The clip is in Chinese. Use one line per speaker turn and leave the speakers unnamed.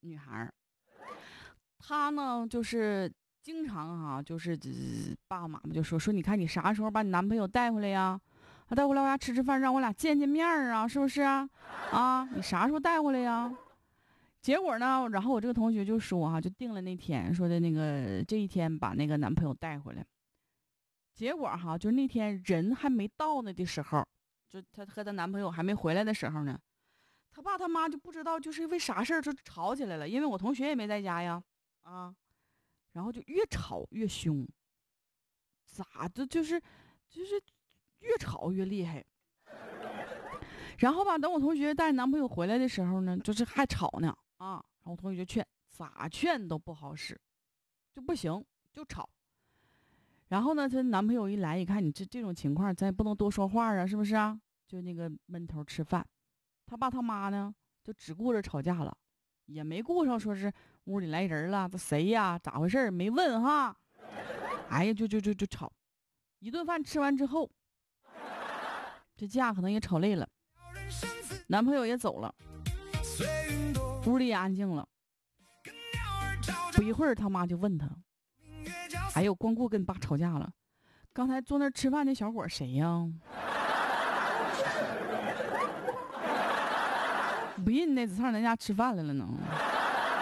女孩，她呢就是经常就是爸爸妈妈就说你看你啥时候把你男朋友带回来呀？带回来我俩吃饭，让我俩见面啊，是不是啊？你啥时候带回来呀？结果呢，然后我这个同学就说就定了那天，说的那个这一天把那个男朋友带回来。结果就那天人还没到呢的时候，就她和她男朋友还没回来的时候呢，他爸他妈就不知道就是为啥事儿就吵起来了，因为我同学也没在家呀，然后就越吵越凶，咋的就是越吵越厉害。然后吧，等我同学带男朋友回来的时候呢，就是还吵呢然后我同学就劝，咋劝都不好使，就不行，就吵。然后呢，她男朋友一来一看，你这种情况，咱也不能多说话啊，是不是啊？就那个闷头吃饭，他爸他妈呢就只顾着吵架了，也没顾上说是屋里来人了，这谁呀？咋回事？没问哈。哎呀，就吵。一顿饭吃完之后，这架可能也吵累了，男朋友也走了，屋里也安静了。不一会儿，他妈就问他：“哎呦，光顾跟你爸吵架了，刚才坐那儿吃饭那小伙谁呀？”不认得，只上咱家吃饭来了呢。